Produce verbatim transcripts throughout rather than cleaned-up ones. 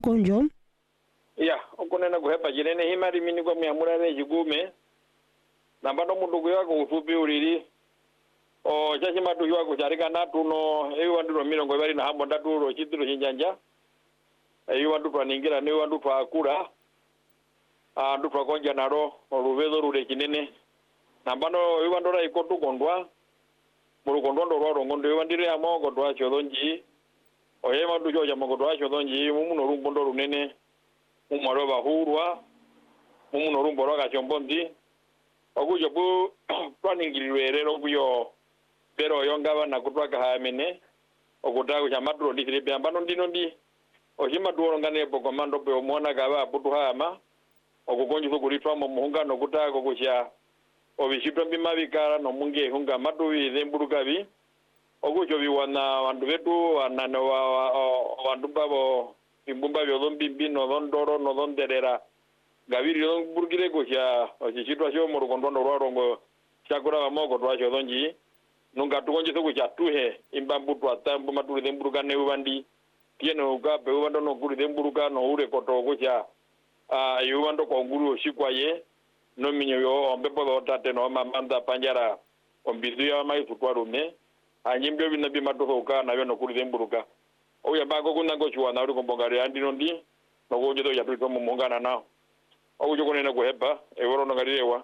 konjo ya okunena kuhepa chinene himari mini kwa miamurane chigume nambano mundu kuyako usupi ulili o chachimatu hiwako charikana tuno ewi wanduto milongo ibali na hambo ndaturo chitiro chinjanja ewi wanduto waningira newi wanduto wakura nduto wakonja naro oluvezo rule chinene nambano ewi wandora ikotu kondwa muru kondwa ndo rwaro ngondo ewi wandire amo kondwa chodonji oye wandu choja mokondwa chodonji mumuno rumbo ndo runene mumaro bahurwa mumuno rumbo rwaka chombondi okujo bu twaningilirwe rero kuyo pero yongaba nakutwaka hamene okutaka chamatro ndikiripe ambano ndino ndi ochimaturo ngane pokomando pe omona kaba putu hama okukonjisa kulitwa mu muhungano kutaka kucha obishitwa bimabikara no munge hunga matuwi zembulukabi okujo biwana bandu betu anano bandu babo imbumba byo zombimbi no ndoro no nderera gabiri yo burgire kucha ochichitwa cyo mu rukondo rwarongo chakura bamoko twacho donji nunga tukonje kucha tuhe imbambu twatambu maturi demburuka ne ubandi tiene ugabe ubando no guri demburuka no ure koto kucha ah yubando ko nguru shikwaye no minyo yo ombepo do tate no mamanda panjara ombizu ya mai tutwarume anyimbe binabi matuho ka na yo no guri demburuka oya bago kunango chwa na uri kombongare andi nondi no goje do ya tuto mu mungana nao okujo kunena kuhepa eworo nongalirewa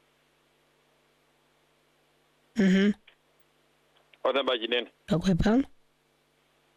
mhm Oda bajinen akwepa